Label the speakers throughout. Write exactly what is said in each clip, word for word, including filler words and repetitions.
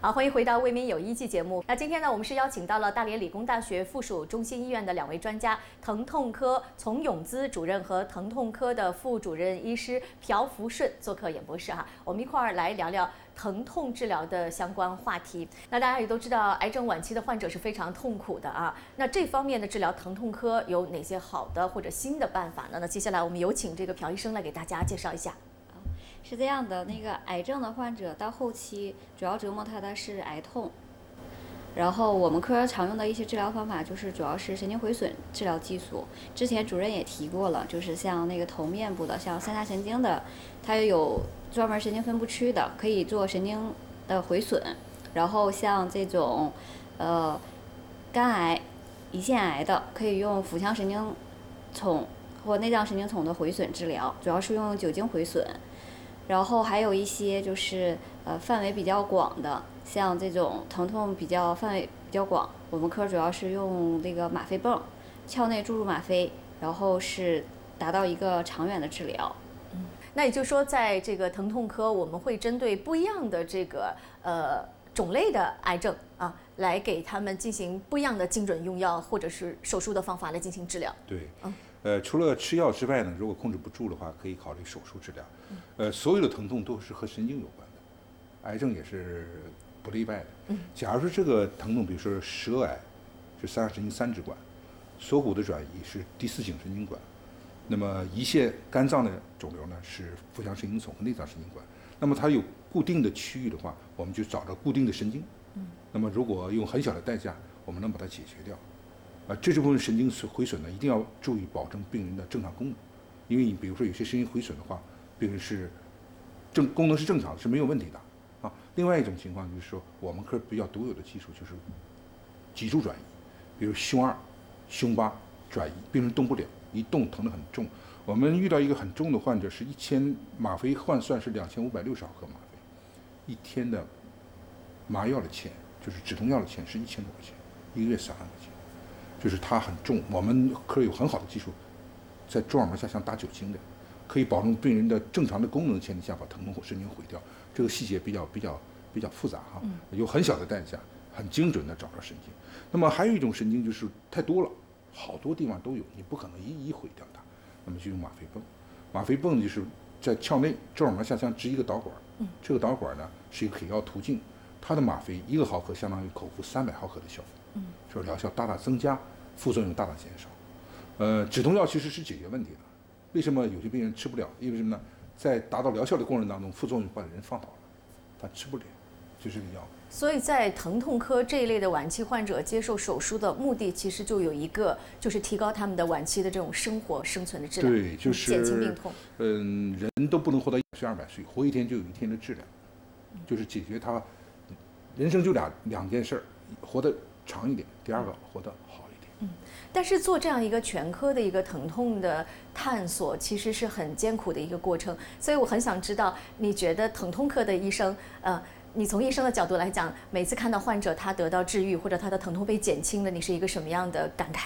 Speaker 1: 好，欢迎回到《为民有医记》节目。那今天呢，我们是邀请到了大连理工大学附属中心医院的两位专家，疼痛科丛永姿主任和疼痛科的副主任医师朴福顺做客演播室哈，我们一块儿来聊聊疼痛治疗的相关话题。那大家也都知道，癌症晚期的患者是非常痛苦的啊。那这方面的治疗，疼痛科有哪些好的或者新的办法呢？那接下来我们有请这个朴医生来给大家介绍一下。
Speaker 2: 是这样的，那个癌症的患者到后期主要折磨他的是癌痛，然后我们科常用的一些治疗方法就是主要是神经回损治疗技术。之前主任也提过了，就是像那个头面部的，像三叉神经的，它也有专门神经分布区的，可以做神经的回损。然后像这种呃肝癌、胰腺癌的，可以用腹腔神经丛或内脏神经丛的回损治疗，主要是用酒精回损。然后还有一些就是呃范围比较广的，像这种疼痛比较范围比较广，我们科主要是用这个吗啡泵，鞘内注入吗啡，然后是达到一个长远的治疗。
Speaker 1: 嗯，那也就是说，在这个疼痛科，我们会针对不一样的这个呃种类的癌症啊，来给他们进行不一样的精准用药或者是手术的方法来进行治疗。
Speaker 3: 对，嗯。呃，除了吃药之外呢，如果控制不住的话，可以考虑手术治疗。呃，所有的疼痛都是和神经有关的，癌症也是不例外的。嗯，假如说这个疼痛，比如说舌癌是三叉神经三支管，锁骨的转移是第四颈神经管，那么胰腺肝脏的肿瘤呢是腹腔神经丛和内脏神经管。那么它有固定的区域的话，我们就找着固定的神经。嗯，那么如果用很小的代价，我们能把它解决掉。啊，这部分神经毁损呢，一定要注意保证病人的正常功能，因为你比如说有些神经毁损的话，病人是正功能是正常的，是没有问题的啊。另外一种情况就是说，我们科比较独有的技术就是脊柱转移，比如胸二、胸八转移，病人动不了，一动疼得很重。我们遇到一个很重的患者，是一千吗啡换算是两千五百六十毫克吗啡，一天的麻药的钱，就是止痛药的钱是一千多块钱，一个月三万块钱。就是它很重，我们科有很好的技术，在蛛网膜下像打酒精的，可以保证病人的正常的功能的前提下把疼痛神经毁掉。这个细节比较比较比较复杂哈，有很小的代价，很精准的找到神经。那么还有一种神经就是太多了，好多地方都有，你不可能一一毁掉它，那么就用吗啡泵。吗啡泵就是在鞘内蛛网膜下腔植一个导管，这个导管呢是一个给药途径，它的吗啡一个毫克相当于口服三百毫克的效果。嗯，就是疗效大大增加，副作用大大减少。呃，止痛药其实是解决问题的。为什么有些病人吃不了？因为什么呢？在达到疗效的过程当中，副作用把人放倒了，他吃不了，就这个药。
Speaker 1: 所以在疼痛科这一类的晚期患者接受手术的目的，其实就有一个，就是提高他们的晚期的这种生活生存的质量，
Speaker 3: 对，就是
Speaker 1: 减轻病痛。
Speaker 3: 嗯，人都不能活到一百岁、二百岁，活一天就有一天的质量，就是解决他人生就俩两件事儿，活得长一点，第二个活得好一点。
Speaker 1: 嗯，但是做这样一个全科的一个疼痛的探索，其实是很艰苦的一个过程。所以我很想知道，你觉得疼痛科的医生，呃，你从医生的角度来讲，每次看到患者他得到治愈或者他的疼痛被减轻了，你是一个什么样的感慨？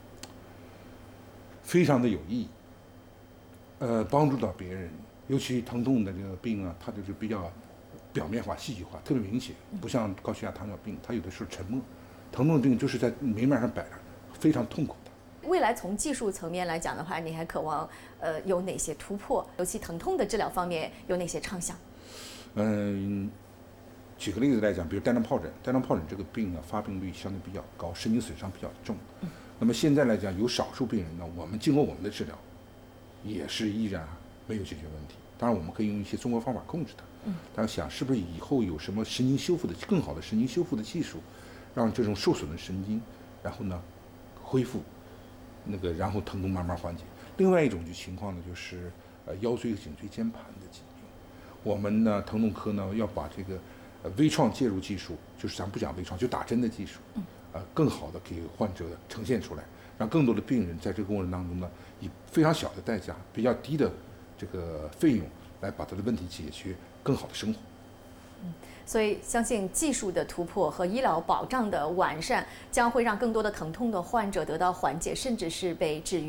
Speaker 3: 非常的有意义，呃，帮助到别人，尤其疼痛的这个病啊，它就是比较表面化、戏剧化，特别明显，不像高血压、糖尿病，它有的时候沉默。疼痛病就是在明面上摆着，非常痛苦的。
Speaker 1: 未来从技术层面来讲的话，你还渴望呃有哪些突破？尤其疼痛的治疗方面有哪些畅想？
Speaker 3: 嗯，举个例子来讲，比如带状疱疹，带状疱疹这个病呢，发病率相对比较高，神经损伤比较重。嗯、那么现在来讲，有少数病人呢，我们经过我们的治疗，也是依然没有解决问题。当然，我们可以用一些中国方法控制它。嗯，但是想是不是以后有什么神经修复的更好的神经修复的技术？让这种受损的神经，然后呢，恢复，那个然后疼痛慢慢缓解。另外一种就情况呢，就是呃腰椎颈椎间盘的疾病，我们呢疼痛科呢要把这个呃微创介入技术，就是咱不讲微创，就打针的技术，呃更好的给患者呈现出来，让更多的病人在这个过程当中呢，以非常小的代价、比较低的这个费用来把他的问题解决，更好的生活。
Speaker 1: 嗯，所以相信技术的突破和医疗保障的完善，将会让更多的疼痛的患者得到缓解，甚至是被治愈。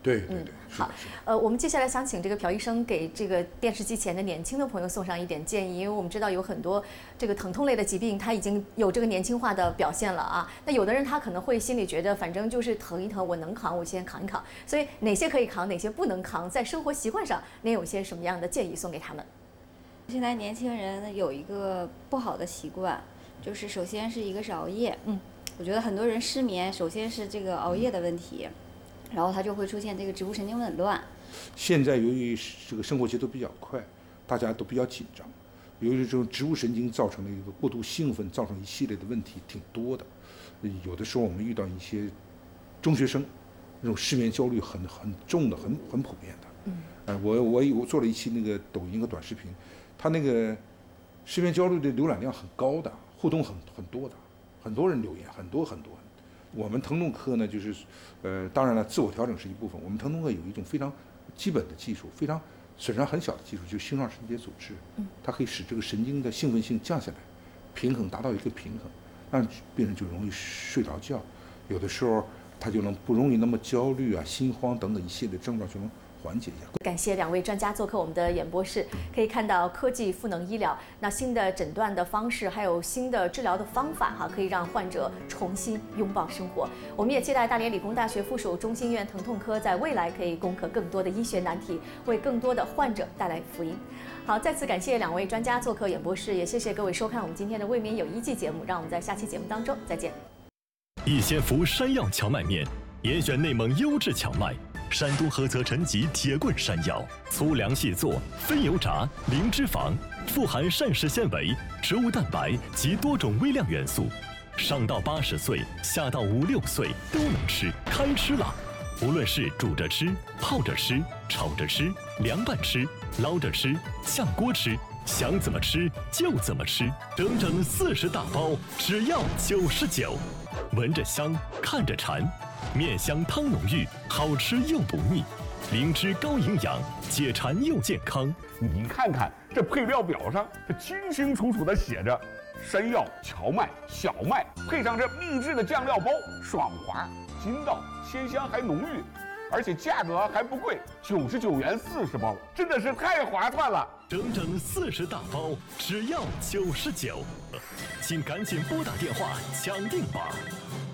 Speaker 3: 对对对，
Speaker 1: 好，呃，我们接下来想请这个朴医生给这个电视机前的年轻的朋友送上一点建议，因为我们知道有很多这个疼痛类的疾病，它已经有这个年轻化的表现了啊。那有的人他可能会心里觉得，反正就是疼一疼，我能扛，我先扛一扛。所以哪些可以扛，哪些不能扛，在生活习惯上，您有些什么样的建议送给他们？
Speaker 2: 现在年轻人有一个不好的习惯，就是首先是一个是熬夜，
Speaker 1: 嗯，
Speaker 2: 我觉得很多人失眠，首先是这个熬夜的问题。然后它就会出现这个植物神经紊乱。
Speaker 3: 现在由于这个生活节奏比较快，大家都比较紧张，由于这种植物神经造成了一个过度兴奋，造成一系列的问题挺多的。有的时候我们遇到一些中学生，那种失眠焦虑很很重的，很很普遍的。嗯，呃，我我我做了一期那个抖音和短视频，他那个失眠焦虑的浏览量很高的，互动很很多的，很多人留言，很多很多。我们疼痛科呢，就是，呃，当然了，自我调整是一部分。我们疼痛科有一种非常基本的技术，非常损伤很小的技术，就是星状神经节阻滞，它可以使这个神经的兴奋性降下来，平衡达到一个平衡，让病人就容易睡着觉。有的时候他就能不容易那么焦虑啊、心慌等等一系列症状就能缓解一下。
Speaker 1: 感谢两位专家做客我们的演播室，可以看到科技赋能医疗，那新的诊断的方式，还有新的治疗的方法哈，可以让患者重新拥抱生活。我们也期待大连理工大学附属中心医院疼痛科在未来可以攻克更多的医学难题，为更多的患者带来福音。好，再次感谢两位专家做客演播室，也谢谢各位收看我们今天的为民有医计节目，让我们在下期节目当中再见。
Speaker 4: 逸仙福山药荞麦面，严选内蒙优质荞麦。山东菏泽陈集铁棍山药，粗粮细做，非油炸，零脂肪，富含膳食纤维、植物蛋白及多种微量元素，上到八十岁，下到五六岁都能吃，开吃了！无论是煮着吃、泡着吃、炒着吃、凉拌吃、捞着吃、炝锅吃，想怎么吃就怎么吃，整整四十大包，只要九十九。闻着香，看着馋。面香汤浓郁，好吃又不腻，灵芝高营养，解馋又健康。
Speaker 5: 你看看这配料表上，这清清楚楚的写着山药、荞麦、小麦，配上这秘制的酱料包，爽滑、筋道、鲜香还浓郁，而且价格还不贵，九十九元四十包，真的是太划算了！
Speaker 4: 整整四十大包，只要九十九，请赶紧拨打电话抢订吧。